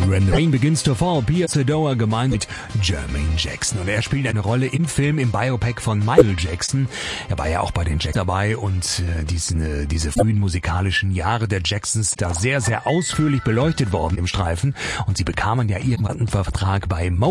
When the Rain Begins to Fall, Pia Zadora gemeint mit Jermaine Jackson. Und er spielt eine Rolle im Film, im Biopic von Michael Jackson. Er war ja auch bei den Jacksons dabei und diese frühen musikalischen Jahre der Jacksons da sehr, sehr ausführlich beleuchtet worden im Streifen. Und sie bekamen ja irgendwann einen Vertrag bei